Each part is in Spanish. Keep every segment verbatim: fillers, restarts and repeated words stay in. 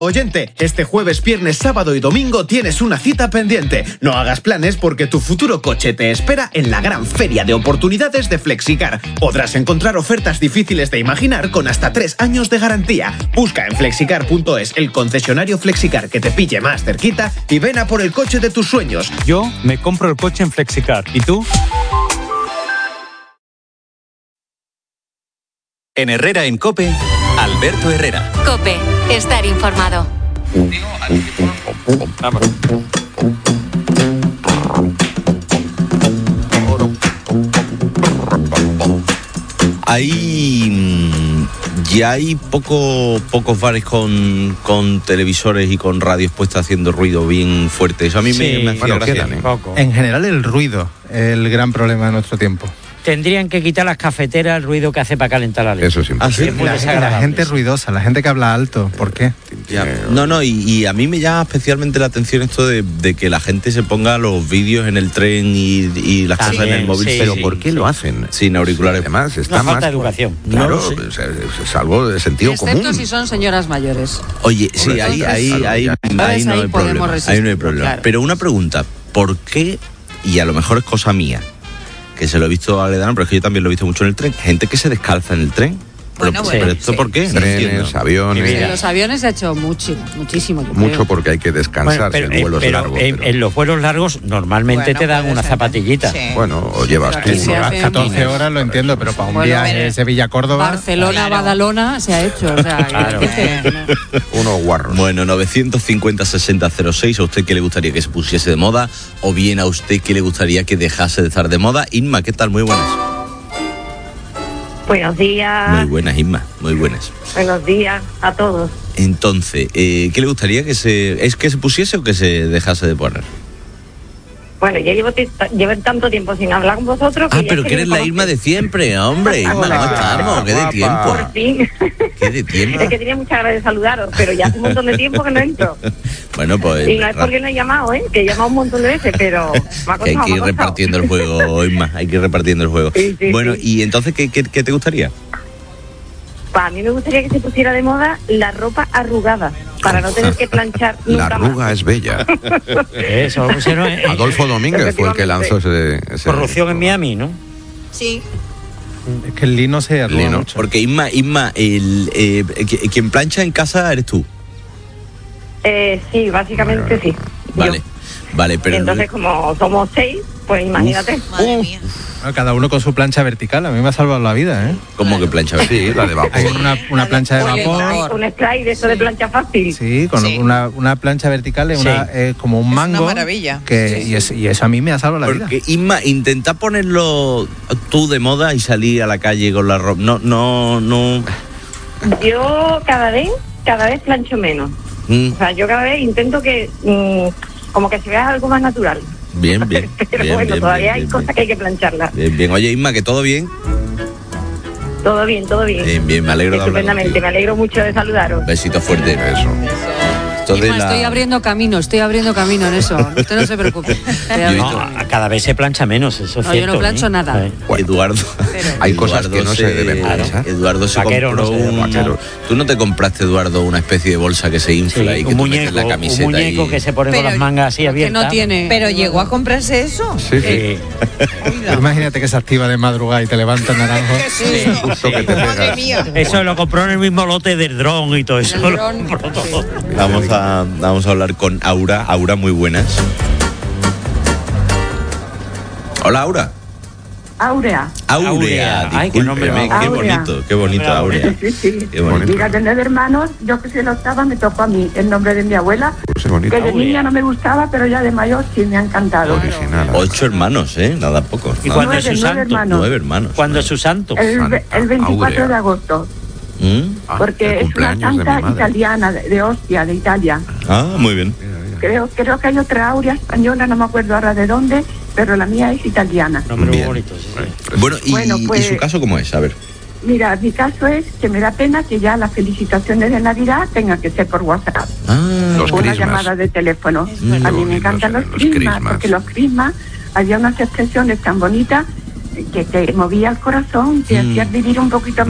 Oyente, este jueves, viernes, sábado y domingo tienes una cita pendiente. No hagas planes porque tu futuro coche te espera en la gran feria de oportunidades de Flexicar. Podrás encontrar ofertas difíciles de imaginar con hasta tres años de garantía. Busca en flexicar punto es el concesionario Flexicar que te pille más cerquita y ven a por el coche de tus sueños. Yo me compro el coche en Flexicar. ¿Y tú? En Herrera en COPE, Alberto Herrera. COPE, estar informado. Hay ya hay poco, pocos bares con, con televisores y con radios puestas haciendo ruido bien fuerte. Eso a mí sí, me, me hacía bueno, gracia. Quedan, ¿eh? En general el ruido, el gran problema de nuestro tiempo. Tendrían que quitar las cafeteras el ruido que hace para calentar la leche. Eso sí. ¿Ah, sí? Es muy la, la gente ruidosa, la gente que habla alto. ¿Por qué? Ya. No, no, y, y a mí me llama especialmente la atención esto de, de que la gente se ponga los vídeos en el tren y, y las cosas en el móvil. Sí, pero sí, ¿por qué sí. lo hacen? Sin auriculares. Además, está Una más falta de educación. Claro, No, sí. es, es algo de sentido Excepto común. si son señoras mayores. Oye, sí, Hombre, ahí, entonces, ahí, claro, ahí, ya. ahí, Ahí no hay podemos problema. resistir, Ahí no hay problema. claro. Pero una pregunta, ¿por qué? Y a lo mejor es cosa mía, que se lo he visto a Aledano, pero es que yo también lo he visto mucho en el tren. Gente que se descalza en el tren. Bueno, pero, bueno, pero ¿esto sí, por qué? sí, No Trenes, entiendo. aviones. En los aviones se ha hecho mucho, muchísimo. Yo Mucho creo. porque hay que descansar Bueno, pero, en vuelos pero, largos. en, pero- en los vuelos largos normalmente Bueno, te dan puede una ser. zapatillita. Sí. Bueno, o llevas Pero tú. aquí se ¿no? hace- catorce horas lo entiendo, pero para un Bueno, viaje mire, de Sevilla-Córdoba... Barcelona, Claro. Badalona se ha hecho. O sea, Claro. que- que- Unos guarros. Bueno, novecientos cincuenta sesenta cero seis, ¿a usted qué le gustaría que se pusiese de moda? ¿O bien a usted qué le gustaría que dejase de estar de moda? Inma, ¿qué tal? Muy buenas. Buenos días. Muy buenas, Inma, muy buenas. Buenos días a todos. Entonces, eh, ¿qué le gustaría que se... ¿Es que se pusiese o que se dejase de poner? Bueno, yo llevo, t- llevo tanto tiempo sin hablar con vosotros. Ah, ya pero es que eres me la Irma de siempre, hombre. Irma, ¿cómo estamos? ¿Qué de tiempo? Por fin. ¿Qué de tiempo? Es que tenía muchas ganas de saludaros, pero ya hace un montón de tiempo que no entro. Bueno, pues... Y no es porque no he llamado, ¿eh? Que he llamado un montón de veces, pero me ha Que hay costado, que ir me ha costado. repartiendo el juego, Inma, hay que ir repartiendo el juego. Sí, sí, Bueno, sí. y entonces, ¿qué, qué, qué te gustaría? Para mí me gustaría que se pusiera de moda la ropa arrugada, para no tener que planchar La nunca más. arruga es bella. Eso lo pusieron en, en Adolfo Domínguez fue el que lanzó ese... ese corrupción en Miami, ¿no? Sí. Es que el lino se arruga Lino, mucho. porque Inma, Inma el, eh, qui- quien plancha en casa eres tú. Eh, sí, básicamente sí. Vale, Yo. vale, pero... Entonces, como somos seis, pues imagínate. Madre mía. Bueno, cada uno con su plancha vertical, a mí me ha salvado la vida, ¿eh? ¿Cómo que plancha? Sí, la de vapor. Hay una, una plancha de La de vapor. vapor. Un spray de eso de plancha fácil. Sí, con Sí. Una, una plancha vertical, es Sí. una, eh, como un Es una mango. maravilla. Que, y, es- y eso a mí me ha salvado la vida. Porque, Inma, intenta ponerlo tú de moda y salir a la calle con la ropa. No, no, no... Yo cada vez, cada vez plancho menos. Mm, O sea, yo cada vez intento que, mm, como que se vea algo más natural. bien, bien. Pero bien, bueno, bien, todavía bien, hay bien, cosas bien. que hay que plancharlas. Bien, bien. Oye, Inma, ¿que todo bien? Todo bien, todo bien. Bien, bien, me alegro de hablar Estupendamente, contigo. me alegro mucho de saludaros. Besito fuerte. Eso. Esto de Inma, la- estoy abriendo camino, estoy abriendo camino en eso. Usted no se preocupe. Estoy Yo he abriendo visto- No, camino. a- cada vez se plancha menos, eso es No, yo cierto. no plancho ¿eh? nada. Sí. Eduardo, Hay cosas que no se deben claro, planchar. Eduardo se Vaquero, compró no se debe un planchar. Tú no te compraste, Eduardo, una especie de bolsa que se infla Sí, y que un tú metes muñeco, la un camiseta muñeco y... que se pone Pero con las mangas así que abiertas. no tiene. Pero llegó a comprarse eso. Sí, sí. Sí. Imagínate que se activa de madrugada y te levanta naranjo. Sí. Justo que te Madre pegas. mía. Eso lo compró en el mismo lote del dron y todo eso. El lo dron, compró sí. todo. Vamos a, vamos a hablar con Aura. Aura, muy buenas. Hola, Aura. Áurea. Aurea, Aurea. Ay, qué nombre discúlpeme, más qué Aurea. bonito, qué bonito, Aurea. Sí, sí. Qué bonito. Mira, tener hermanos, yo que soy la octava, me tocó a mí el nombre de mi abuela, Pues es bonito. que de Aurea. niña no me gustaba, pero ya de mayor sí me ha encantado. Original. Ocho hermanos, ¿eh? Nada poco. ¿Y Nada. cuándo es Nueve, su nueve santo? hermanos. Nueve hermanos. ¿Cuándo es su santo? El, ve- el veinticuatro Aurea. de agosto, ¿Mm? Ah, porque el es una cumpleaños de santa mi madre. italiana, de, de Ostia, de Italia. Ah, muy bien. Creo, creo que hay otra Aurea española, no me acuerdo ahora de dónde, pero la mía es italiana. Nombre muy Bien. bonito, sí, sí. Bueno, ¿y, Bueno, pues- ¿y su caso cómo es? A ver. Mira, mi caso es que me da pena que ya las felicitaciones de Navidad tengan que ser por WhatsApp. Ah, Los Una crismas. llamada de teléfono. verdad. A mí Qué me encantan los bonitos eran los crismas, crismas. porque los crismas había unas expresiones tan bonitas que te movía el corazón, te Mm. hacías vivir un poquito más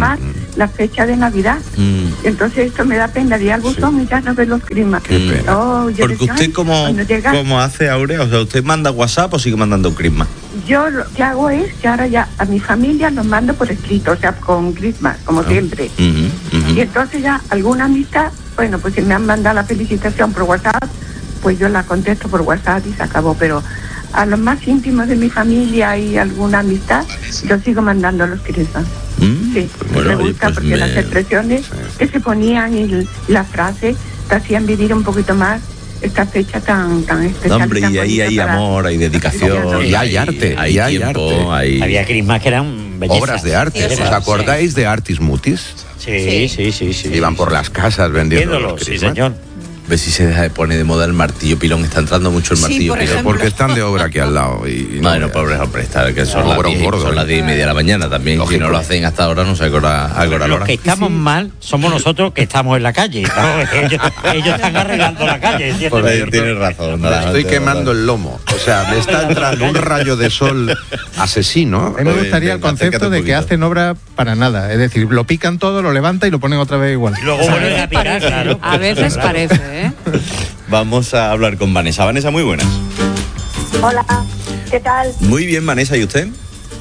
la fecha de Navidad. Mm. Entonces esto me da pena, di al buzón sí. y ya no ver los crismas. Mm. Oh, Porque decía, usted como, llega... como hace, Aurea, o sea, ¿usted manda WhatsApp o sigue mandando un crisma? Yo lo que hago es que ahora ya a mi familia los mando por escrito, o sea, con crismas, como oh. siempre. Uh-huh, uh-huh. Y entonces ya alguna amistad, bueno, pues si me han mandado la felicitación por WhatsApp, pues yo la contesto por WhatsApp y se acabó, pero a los más íntimos de mi familia y alguna amistad, yo sigo mandando los crismas. ¿Mm? Sí, bueno, me gusta pues porque me... las expresiones sí, sí. que se ponían y la frase te hacían vivir un poquito más esta fecha tan tan especial. No, hombre, y ahí hay para... amor, hay dedicación, y hay arte, hay, hay tiempo, arte. Hay... Había crismas que eran bellezas. Obras de arte. ¿Os acordáis sí. de Artis Mutis? Sí, sí, sí, sí. Iban sí, por sí. las casas vendiendo los crismas. Sí, señor. Ver si se deja de poner de moda el martillo pilón. Está entrando mucho el martillo sí, por pilón. Ejemplo. Porque están de obra aquí al lado. Y, y bueno, no pobre hombre, está, que son, no, las diez, gordo, son las diez y media de la mañana también. Lógico. Si no lo hacen hasta ahora, no sé a qué hora. Los que estamos sí. mal somos nosotros que estamos en la calle. ¿no? ellos, ellos están arreglando la calle. Tienes razón. Me estoy quemando el lomo. O sea, me está entrando un rayo de sol asesino. A mí me gustaría el concepto de que hacen obra para nada. Es decir, lo pican todo, lo levantan y lo ponen otra vez igual. Y luego vuelven a picar, claro. A veces parece, ¿eh? Vamos a hablar con Vanessa. Vanessa, muy buenas. Hola, ¿qué tal? Muy bien, Vanessa, ¿y usted?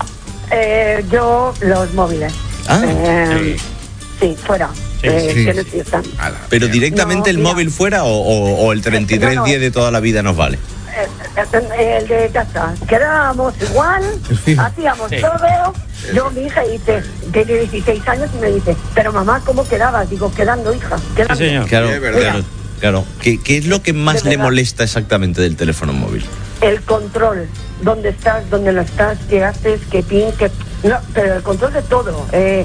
Eh, yo, los móviles. Ah, eh, sí. sí, fuera. Sí, eh, sí, que sí. necesitan. ¿Pero directamente no, el mira, móvil fuera o, o, o el treinta y tres diez no, no. de toda la vida nos vale? El de casa. Quedábamos igual, hacíamos sí. todo. Yo, mi hija, dice, tiene dieciséis años y me dice, pero mamá, ¿cómo quedabas? Digo, quedando, hija, quedando. Sí, señor. Claro, claro, claro. ¿Qué, ¿Qué es lo que más le molesta exactamente del teléfono móvil? El control. ¿Dónde estás? ¿Dónde no estás? ¿Qué haces? ¿Qué pin? ¿Qué... No, pero el control de todo. Eh,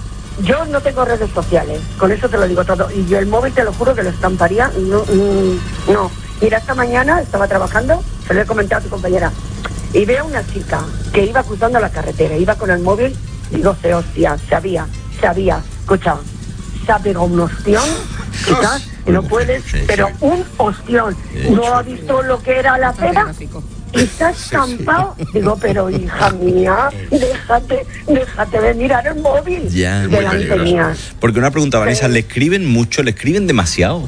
yo no tengo redes sociales, con eso te lo digo todo. Y yo el móvil, te lo juro que lo estamparía. No, mm, no. Mira, esta mañana estaba trabajando, se lo he comentado a tu compañera, y veo a una chica que iba cruzando la carretera, iba con el móvil, digo, se hostia, sabía, sabía, escucha, se ha pegado un ostión, quizás, que no puedes, pero un ostión, no ha visto lo que era la pera, y está estampado, digo, pero hija mía, déjate, déjate de mirar el móvil, ya, delante mía. Porque una pregunta, Vanessa, ¿le escriben mucho, le escriben demasiado?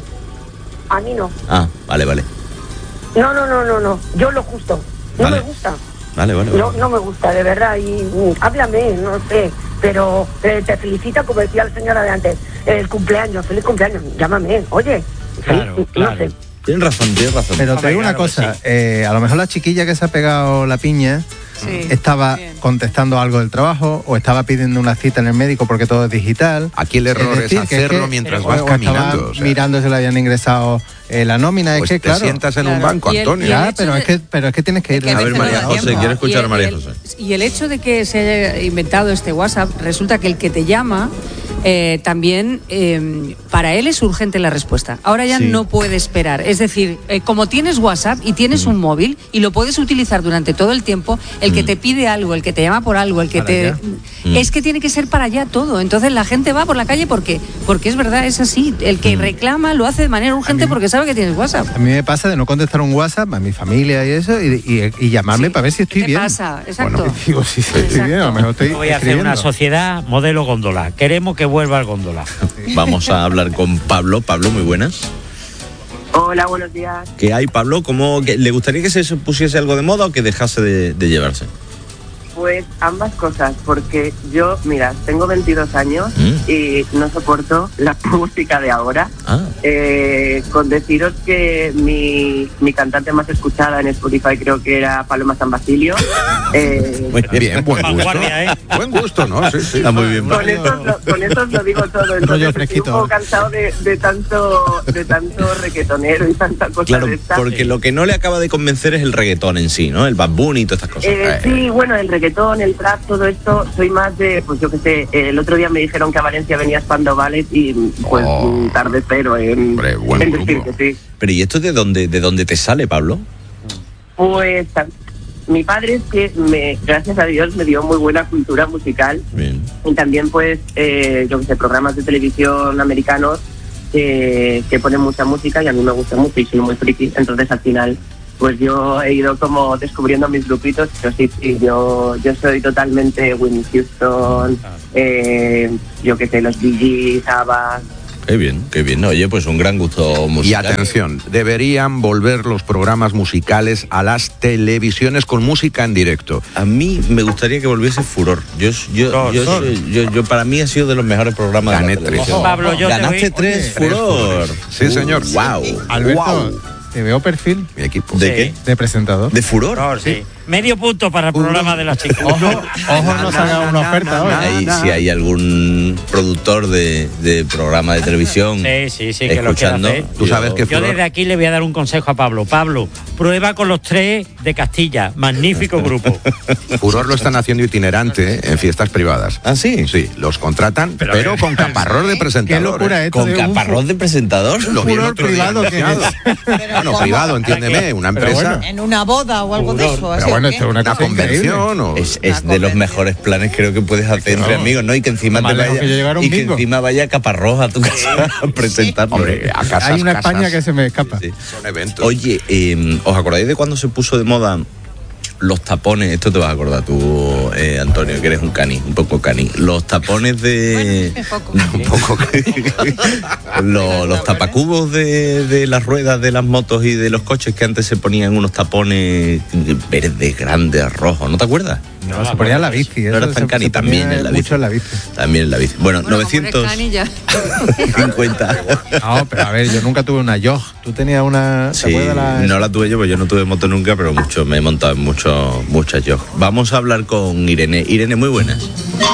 A mí no. Ah, vale, vale. No, no, no, no, no. Yo lo justo. No vale. me gusta. Vale, vale, vale. No, vale. no me gusta, de verdad. Y uh, háblame, no sé. Pero eh, te felicita, como decía la señora de antes, el cumpleaños, feliz cumpleaños. Llámame, oye. Claro, feliz, claro. No sé. Tienes razón, tienes razón. Pero te digo una cosa, sí. eh, a lo mejor la chiquilla que se ha pegado la piña sí, estaba bien. contestando algo del trabajo o estaba pidiendo una cita en el médico porque todo es digital. Aquí el error es, decir, es hacerlo que, mientras vas caminando. O sea, mirando si le habían ingresado eh, la nómina. Pues es que, te claro, sientas en claro. un banco, y el, Antonio. Ya, pero, de, es que, pero es que tienes que ir. Que a ver, María José, tiempo. quiero escuchar a María José. Y el hecho de que se haya inventado este WhatsApp, resulta que el que te llama... Eh, también eh, para él es urgente la respuesta. Ahora ya sí. no puede esperar. Es decir, eh, como tienes WhatsApp y tienes mm. un móvil y lo puedes utilizar durante todo el tiempo, el mm. que te pide algo, el que te llama por algo, el que para te... Mm. Es que tiene que ser para allá todo. Entonces la gente va por la calle porque porque es verdad, es así. El que mm. reclama lo hace de manera urgente mí, porque sabe que tienes WhatsApp. A mí me pasa de no contestar un WhatsApp a mi familia y eso y, y, y llamarme sí. para ver si estoy ¿Qué bien. ¿Qué pasa? Exacto. Bueno, digo, si estoy Exacto. bien, a lo mejor estoy Voy a hacer una sociedad modelo góndola. Queremos que vuelva al góndola. Vamos a hablar con Pablo. Pablo, muy buenas. Hola, buenos días. ¿Qué hay, Pablo? ¿Cómo, que, ¿Le gustaría que se pusiese algo de moda o que dejase de, de llevarse? Pues ambas cosas, porque yo, mira, tengo veintidós años mm. y no soporto la música de ahora. Ah. Eh, con deciros que mi, mi cantante más escuchada en Spotify creo que era Paloma San Basilio. Eh, muy bien, buen gusto. ¿eh? Buen gusto, ¿no? Sí, sí. Está muy bien. Con eso, lo, con eso os lo digo todo. Entonces estoy un poco cansado de, de tanto de tanto reggaetonero y tanta cosa claro, de esta. Porque lo que no le acaba de convencer es el reggaetón en sí, ¿no? El Bad Bunny y todas estas cosas. Eh, sí, bueno, el reggaetón, el trap, todo esto, soy más de, pues yo qué sé, el otro día me dijeron que a Valencia venía Spandau Ballet y pues oh, tarde cero en, hombre, buen en decir que sí. Pero ¿y esto de dónde, de dónde te sale, Pablo? Pues mi padre es que, me, gracias a Dios, me dio muy buena cultura musical. Bien. Y también pues, eh, yo qué sé, programas de televisión americanos que, que ponen mucha música y a mí me gusta mucho y soy muy friki, entonces al final pues yo he ido como descubriendo mis grupitos. Pero sí, sí, yo, yo soy totalmente Whitney Houston, eh, yo que sé, los Bee Gees, ABBA. Qué bien, qué bien. Oye, pues un gran gusto musical. Y atención, deberían volver los programas musicales a las televisiones con música en directo. A mí me gustaría que volviese Furor. Yo, yo, Sol, yo, Sol. Soy- yo, yo para mí ha sido de los mejores programas Gané de la televisión. tres. Pablo, yo te Ganaste voy- tres, Oye, Furor. Sí, señor. Wow. Alberto, Wow. te veo perfil. Mi equipo. ¿De Sí. qué? De presentador. ¿De Furor? Furor, sí. Medio punto para el programa de las chicas. Ojo, ojo, no salga una oferta hoy. Ahí, si hay algún productor de, de programa de televisión Sí, sí, sí, que lo escuchando, quiera hacer. Tú sabes que Yo Furor- desde aquí le voy a dar un consejo a Pablo. Pablo, prueba con los tres de Castilla. Magnífico grupo. Furor lo están haciendo itinerante ¿eh? en fiestas privadas. ¿Ah, sí? Sí, los contratan, pero, Pero, con caparrós de Qué presentador. locura ¿eh? esto con de un caparrós de presentador. Lo vi el furor otro día privado que anunciado. Bueno, ¿cómo? privado, entiéndeme, una Pero empresa, bueno. En una boda o algo de eso. ¿así Pero bueno, o qué? esto es una una cosa increíble. convención o... Es, es de los mejores planes creo que puedes hacer entre Vamos. amigos, ¿no? Y que encima Más te lejos vaya que yo llegar a un y que bingo. encima vaya Caparrós a tu casa a presentarlo. Hombre, a casas, Hay una casas, España que se me escapa. Sí. son eventos. Oye, eh, ¿os acordáis de cuando se puso de moda los tapones? Esto te vas a acordar tú, eh, Antonio, que eres un cani, un poco cani. Los tapones de... un poco. los, los tapacubos de, de las ruedas de las motos y de los coches que antes se ponían unos tapones verdes, grandes, rojos, ¿no te acuerdas? No, se ponía en la bici. No eso eras tan se- cani, se también ponía en la bici. mucho en la bici. También en la bici. Bueno, Bueno, como eres novecientos cani, ya. cincuenta. No, pero a ver, yo nunca tuve una Yog. Tú tenías una... ¿Te Sí, acuerdas la...? no la tuve yo, pues yo no tuve moto nunca, pero mucho, me he montado en mucho, muchas yo. Vamos a hablar con Irene. Irene, muy buenas.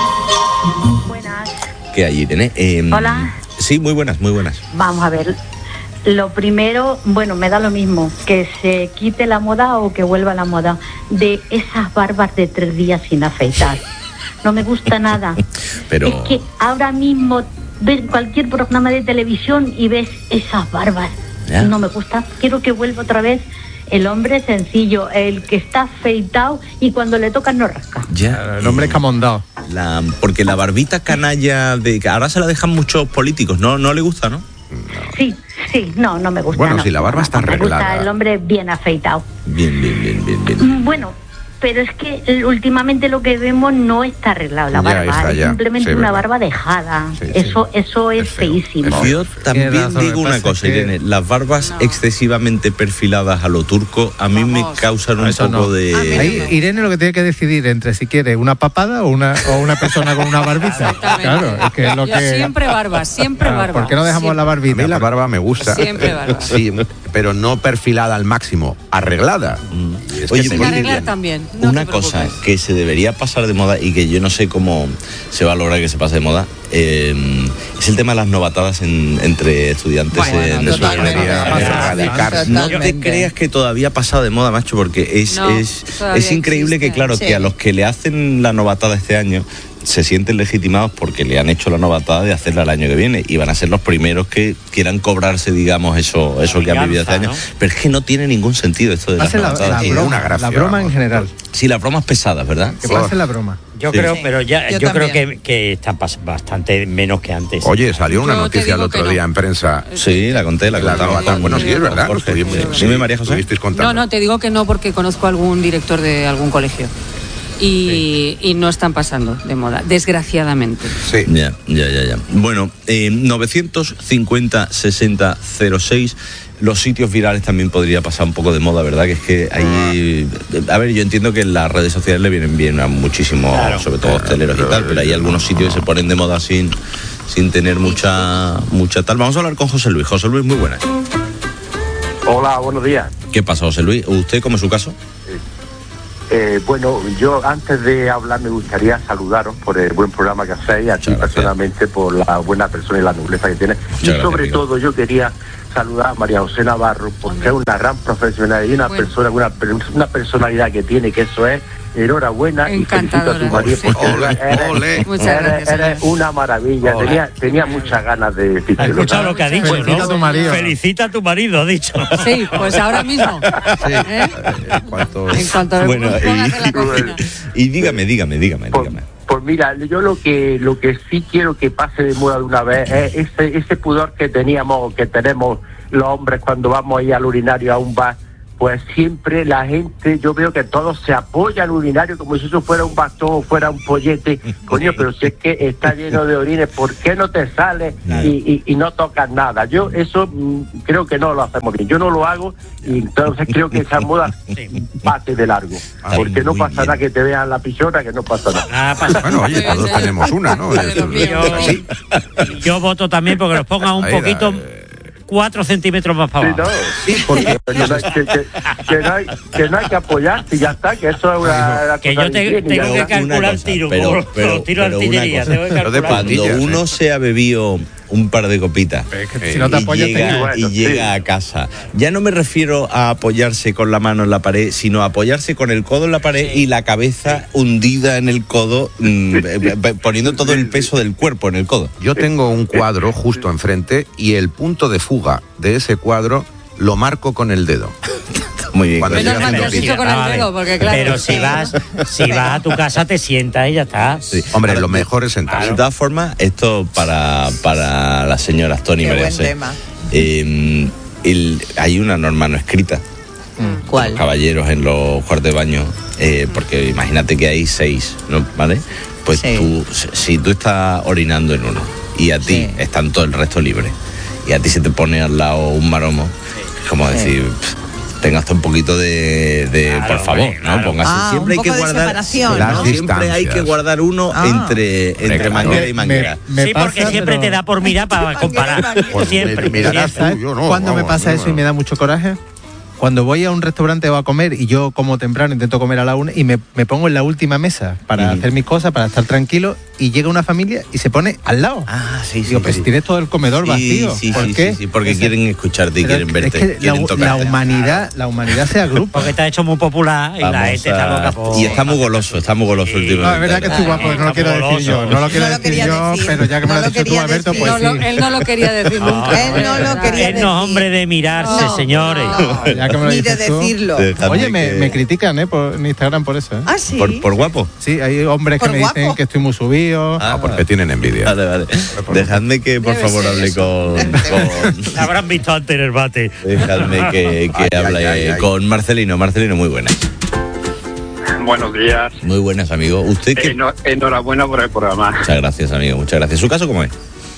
Buenas. ¿Qué hay, Irene? Eh, Hola. Sí, muy buenas, muy buenas. Vamos a ver. Lo primero, bueno, me da lo mismo, que se quite la moda o que vuelva la moda de esas barbas de tres días sin afeitar. No me gusta nada. Pero... Es que ahora mismo ves cualquier programa de televisión y ves esas barbas. Ya. No me gusta. Quiero que vuelva otra vez el hombre sencillo, el que está afeitado y cuando le toca no rasca. Ya. El hombre escamondado. La, porque la barbita canalla de que ahora se la dejan muchos políticos, ¿no? No le gusta, ¿no? Sí, sí, no, no me gusta. Bueno, no. si la barba está Me gusta arreglada. el hombre bien afeitado. Bien, bien, bien, bien, bien. Mm, Bueno, pero es que eh, últimamente lo que vemos no está arreglado la Ya, barba, hija, es ya. simplemente Sí, una verdad. barba dejada. Sí, sí. eso eso es, Es feo, feísimo. es Yo también razón, digo me una pasa cosa, que- Irene, las barbas excesivamente perfiladas a lo turco a mí me Vamos. causan un Eso poco no. de... A mí Ahí Irene lo que tiene que decidir entre si quiere una papada o una, o una persona con una barbita. Exactamente. Claro, es que es lo Yo que... siempre barba, siempre Ah, barba. ¿Por qué no dejamos Siempre. la A barbita? mí la barba me gusta. Siempre barba. Sí, pero no perfilada al máximo, arreglada. Y es que Oye, se Sin pues, ve arreglar bien. también. No una te cosa preocupes. que se debería pasar de moda y que yo no sé cómo se va a lograr que se pase de moda eh, es el tema de las novatadas en- entre estudiantes Bueno, en Eso totalmente. debería Totalmente. erradicarse. No te Totalmente. creas que todavía ha pasado de moda, macho, porque es, No, es, todavía es increíble existe. que, claro, Sí. que a los que le hacen la novatada este año se sienten legitimados porque le han hecho la novatada de hacerla el año que viene y van a ser los primeros que quieran cobrarse, digamos, eso, eso que han vivido este año. venganza, ¿no? Pero es que no tiene ningún sentido esto de las Pase la, novatadas. la Sí, broma, una gracia, la broma en vamos. general. Sí, las bromas pesadas, ¿verdad? Que pase la broma. Yo Sí. creo, Sí. pero ya, Yo yo, creo también. que, que están pas- bastante menos que antes. Oye, salió una Yo te noticia el digo otro que no. día en prensa. Sí, la conté, la La contaba. novata- bueno, sí, es verdad. Jorge. Estuvimos- Dime, María José. estuvisteis contando. No, no, te digo que no porque conozco a algún director de algún colegio. Y, y no están pasando de moda, desgraciadamente. Sí. Ya, ya, ya, ya. Bueno, eh, novecientos cincuenta sesenta cero seis. Los sitios virales también podría pasar un poco de moda, ¿verdad? Que es que ahí... A ver, yo entiendo que las redes sociales le vienen bien a muchísimos, Claro. sobre todo hosteleros y tal, pero hay algunos sitios que se ponen de moda sin, sin tener mucha, mucha tal. Vamos a hablar con José Luis. José Luis, muy buenas. Hola, buenos días. ¿Qué pasa, José Luis? ¿Usted cómo es su caso? Eh, bueno, yo antes de hablar me gustaría saludaros por el buen programa que hacéis, a ti Muchas gracias. personalmente por la buena persona y la nobleza que tienes. Muchas Y gracias, sobre amigo. todo yo quería saludar a María José Navarro porque es una gran profesional y una Bueno. persona, una, per- una personalidad que tiene, que eso es enhorabuena y felicito a Encantadora. tu marido porque Ole, eres, ole. Muchas eres- gracias, eres señor. una maravilla. Ole. Tenía, tenía muchas ganas de ¿Has decirte. escuchado lo que ha dicho, Felicita no? a tu marido. Felicita a tu marido, ha dicho. Sí, pues ahora mismo. ¿Eh? ¿Cuántos- En cuanto me Bueno, pongas en la cocina. y, y dígame, dígame, dígame, Pues, dígame. pues mira, yo lo que lo que sí quiero que pase de moda de una vez es ese, ese pudor que teníamos, que tenemos los hombres cuando vamos ahí al urinario a un bar, pues siempre la gente, yo veo que todos se apoyan al urinario como si eso fuera un bastón o fuera un pollete. Coño, pero si es que está lleno de orines, ¿por qué no te sales y, y, y no tocas nada? Yo eso mmm, creo que no lo hacemos bien. Yo no lo hago y entonces creo que esa moda pase de largo. Porque no pasa nada que te vean la pichona, que no pasa nada. Ah, pasa. Bueno, oye, todos tenemos una, ¿no? Yo, Sí. yo voto también porque los pongan un Ahí, poquito ahí. cuatro centímetros más para Sí, abajo. no, sí, porque que no, hay, que, que, que, no hay, que no hay que apoyarse y ya está, que eso es una, una Que cosa yo te, higiénica, tengo que ¿no? calcular el tiro, pero, como pero, los tiros de pero una artillería. cosa, Tengo que calcular cuando plantillas, uno ¿eh? se ha bebido un par de copitas si no te y apoyas, te llega, caes. Bueno, y sí. llega a casa, ya no me refiero a apoyarse con la mano en la pared, sino a apoyarse con el codo en la pared Sí. y la cabeza hundida en el codo, mm, eh, eh, poniendo todo el peso del cuerpo en el codo. Yo tengo un cuadro justo enfrente y el punto de fuga de ese cuadro lo marco con el dedo. Muy bien. Cuando Menos llega mal que el has día. dicho con el Vale. dedo, porque claro. Pero si vas, si vas a tu casa te sientas y ya está. Sí. Hombre, Ahora, lo de- mejor es sentarse. De todas formas, esto para, para las señoras Tony Qué buen merece. tema. Eh, el- hay una norma no escrita. ¿Cuál? Los caballeros en los cuartos de baño, eh, porque imagínate que hay seis, ¿no? ¿Vale? Pues Sí. tú, si tú estás orinando en uno y a ti Sí. están todo el resto libre y a ti se te pone al lado un maromo, es como Sí. decir, pff, tenga hasta un poquito de, de Claro, por favor, hombre, ¿no? claro. Póngase, Ah, siempre un hay que poco de guardar, separación, Las ¿no? siempre hay que distancias. guardar uno Ah. entre, entre claro. manguera y Me- manguera. me Sí, porque pasa, siempre pero- te da por mirar para comparar. Pues siempre. me- mirarás siempre. tú, yo no, ¿Cuándo me vamos, pasa no, eso y no. me da mucho coraje? Cuando voy a un restaurante o a comer y yo como temprano, intento comer a la una y me, me pongo en la última mesa para Mm. hacer mis cosas, para estar tranquilo, y llega una familia y se pone al lado. Ah, sí, sí. Digo, pues sí. tienes todo el comedor Sí, vacío. sí, ¿Por sí, qué? sí, sí, porque Ese- quieren escucharte y Pero quieren verte, es que la, quieren la tocarte. humanidad, la humanidad se agrupa. Porque te ha hecho muy popular y la Vamos gente está a- loca por... Y está muy goloso, está muy goloso Sí. últimamente. No, es verdad que estoy guapo, no lo Está quiero decir goloso. yo, no lo quiero No lo decir quería yo, decir, pero ya que me no lo lo has dicho tú, quería Alberto, decir. pues No sí. lo- él no lo quería decir nunca. Él no lo quería Él no es hombre de mirarse, No, señores. no. Ya que me lo Ni de dices tú. decirlo. Dejadme Oye, me, que- me critican, ¿eh? Por, en Instagram por eso, ¿eh? Ah, sí. ¿Por, por guapo? Sí, hay hombres que Por me dicen guapo. que estoy muy subido. Ah, Porque tienen envidia. Vale, vale. Dejadme que, por Debe favor, ser hable eso. con... con- Habrán visto antes en el bate. Dejadme que, que Ay, hable ay, ay, ay. con Marcelino. Marcelino, muy buenas. Buenos días. Muy buenas, amigo. ¿Usted qué? Eno- enhorabuena por el programa. Muchas gracias, amigo. Muchas gracias. ¿Su caso cómo es?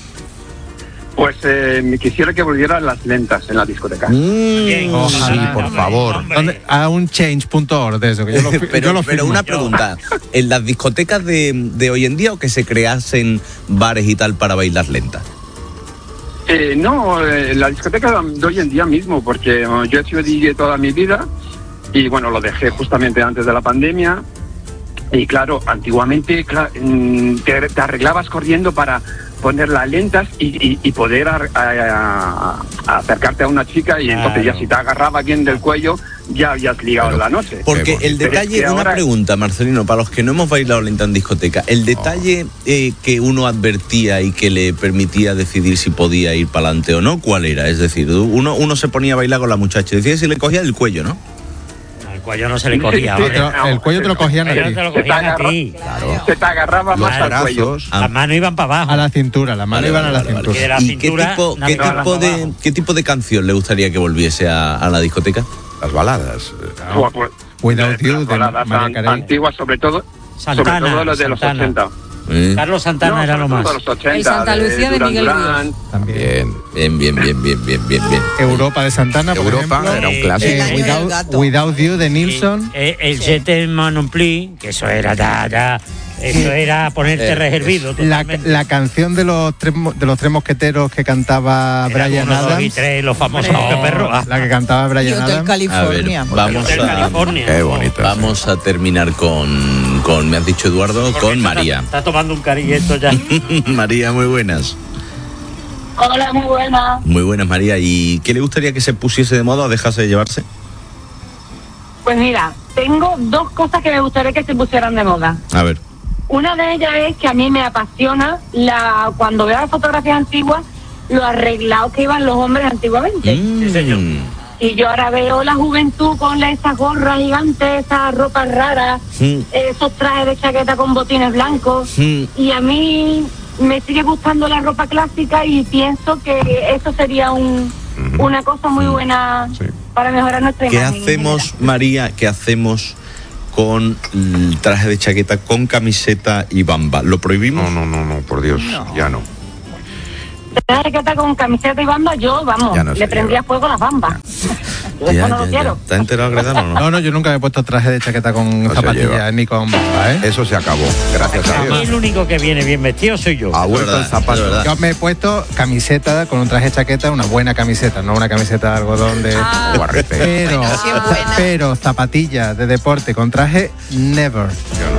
Pues eh, me quisiera que volvieran las lentas en la discoteca. Bien. Ojalá. Sí, por favor. Hombre. ¿Dónde? A un change punto org de eso, que yo lo, fi- yo pero lo pero firmo. una pregunta. ¿En las discotecas de, de hoy en día o que se creasen bares y tal para bailar lenta? Eh, no, eh, la discoteca de hoy en día mismo, porque eh, yo he sido D J toda mi vida y bueno, lo dejé justamente antes de la pandemia. Y claro, antiguamente cla- mm, te, te arreglabas corriendo para poner las lentas y, y- y poder ar- a- a- acercarte a una chica y entonces Claro. ya si te agarraba bien del cuello ya habías ligado Pero- la noche. Porque Qué el bonito. detalle, Pero es que una ahora- pregunta, Marcelino, para los que no hemos bailado lenta en discoteca, el detalle eh, que uno advertía y que le permitía decidir si podía ir para adelante o no, ¿cuál era? Es decir, uno, uno se ponía a bailar con la muchacha y decía si le cogía el cuello, ¿no? Al cuello no se le cogía. Sí, hombre. pero el cuello te lo cogían El cuello aquí. te lo Se te cogían a agarra- ti. Se te agarraba más Claro. al cuello. Brazos. Las manos iban para abajo. A la cintura, las manos Vale, iban vale, a la vale, vale. cintura. Y de la ¿Y qué cintura, tipo, no qué, iban tipo para de, abajo. qué tipo de canción le gustaría que volviese a, a la discoteca? Las baladas. Pues, pues, Without You, las de baladas María an- Carey. antiguas, sobre todo, Santana, sobre todo los de los Santana. ochenta. ¿Eh? Carlos Santana No, era lo sobre más. todo los ochenta, El Santa Lucía de Duran Miguel Duran. También. Bien, bien, bien, bien, bien, bien, bien. Europa de Santana, por Europa ejemplo. era un Eh, clásico. Eh, El año del without, gato. Without You de Nilsson. Eh, el Jet Man Pli, que eso era ya, ya, eso era ponerte Eh, reservido. La, totalmente. la canción de los tres mo- de los tres mosqueteros que cantaba Era Brian uno, dos y Adams. tres, los famosos Hombre. perros. Ah, La que cantaba Y Brian Hotel Adams. A ver, California. vamos Hotel a, California. Qué bonito. vamos a terminar con, con, me has dicho Eduardo, con María. Está, está tomando un cariñito ya. María, muy buenas. Hola, muy buena. Muy buenas, María. ¿Y qué le gustaría que se pusiese de moda o dejase de llevarse? Pues mira, tengo dos cosas que me gustaría que se pusieran de moda. A ver. Una de ellas es que a mí me apasiona la cuando veo las fotografías antiguas, lo arreglados que iban los hombres antiguamente. Mm. señor. Y yo ahora veo la juventud con esas gorras gigantes, esas ropas raras, Mm. esos trajes de chaqueta con botines blancos. Mm. Y a mí me sigue gustando la ropa clásica y pienso que eso sería un, una cosa muy buena para mejorar nuestra ¿Qué imagen. hacemos, María, qué hacemos con el traje de chaqueta, con camiseta y bamba? ¿Lo prohibimos? No, no, no, no, por Dios, No. ya no. Traje de chaqueta con camiseta y bamba, yo, vamos, Ya no se le prendría fuego a las bambas. Yo Ya, eso no ya, lo ya. quiero. ¿Te has enterado, Gredano, o no? No, no, yo nunca me he puesto traje de chaqueta con No se zapatillas lleva. ni con bamba, ¿eh? Eso se acabó, gracias a A mí Dios. el único que viene bien vestido soy yo. Ha vuelto verdad, el zapato. es verdad. Yo me he puesto camiseta con un traje de chaqueta, una buena camiseta, no una camiseta de algodón de... Guarrete. Pero, Bueno, sí es buena. pero zapatillas de deporte con traje, never. Yo